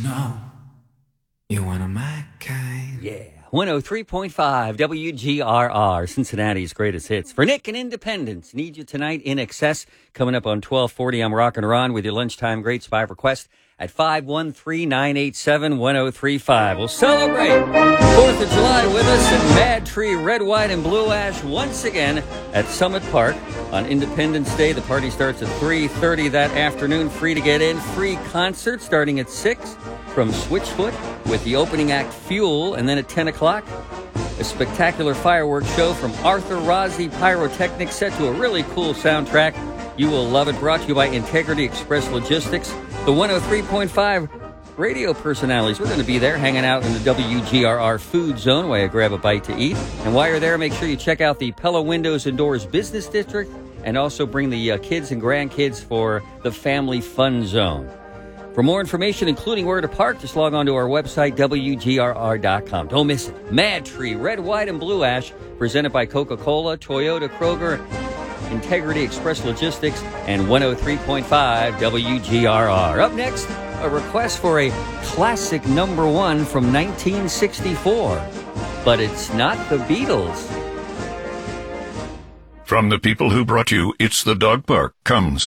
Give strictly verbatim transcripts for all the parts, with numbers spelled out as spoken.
know you're one of my kind. Yeah. one oh three point five W G R R, Cincinnati's greatest hits. For Nick and Independence, Need You Tonight, In Excess. Coming up on twelve forty, I'm Rockin' Ron with your lunchtime greats by request at five one three, nine eight seven, one oh three five. We'll celebrate fourth of July with us at Mad Tree Red, White, and Blue Ash once again at Summit Park. On Independence Day, the party starts at three thirty that afternoon. Free to get in. Free concert starting at six from Switchfoot with the opening act Fuel. And then at ten o'clock, a spectacular fireworks show from Arthur Rossi Pyrotechnics set to a really cool soundtrack. You will love it. Brought to you by Integrity Express Logistics. The one oh three point five radio personalities. We're going to be there hanging out in the W G R R food zone while you grab a bite to eat. And while you're there, make sure you check out the Pella Windows and Doors Business District and also bring the uh, kids and grandkids for the Family Fun Zone. For more information, including where to park, just log on to our website, W G R R dot com. Don't miss it. Mad Tree, Red, White, and Blue Ash, presented by Coca-Cola, Toyota, Kroger, Integrity Express Logistics, and one oh three point five W G R R. Up next, a request for a classic number one from nineteen sixty-four. But it's not the Beatles. From the people who brought you It's the Dog Park comes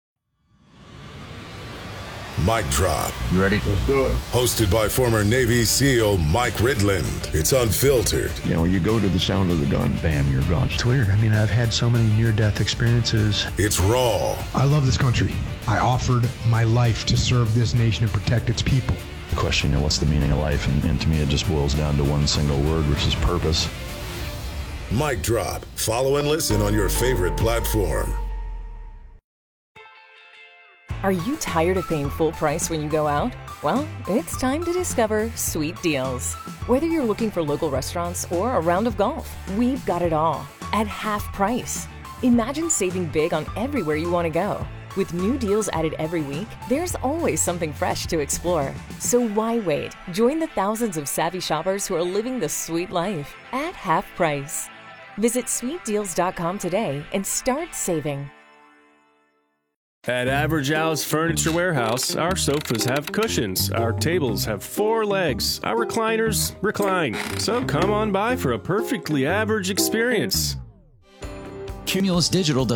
Mic Drop. You ready? Let's do it. Hosted by former Navy SEAL Mike Ridland. It's unfiltered. You know, you go to the sound of the gun, bam, you're gone. It's weird. I mean, I've had so many near-death experiences. It's raw. I love this country. I offered my life to serve this nation and protect its people. The question, you know, what's the meaning of life? And, and to me, it just boils down to one single word, which is purpose. Mic Drop. Follow and listen on your favorite platform. Are you tired of paying full price when you go out? Well, it's time to discover Sweet Deals. Whether you're looking for local restaurants or a round of golf, we've got it all at half price. Imagine saving big on everywhere you want to go. With new deals added every week, there's always something fresh to explore. So why wait? Join the thousands of savvy shoppers who are living the sweet life at half price. Visit sweet deals dot com today and start saving. At Average Al's Furniture Warehouse, our sofas have cushions, our tables have four legs, our recliners recline. So come on by for a perfectly average experience. Cumulus Digital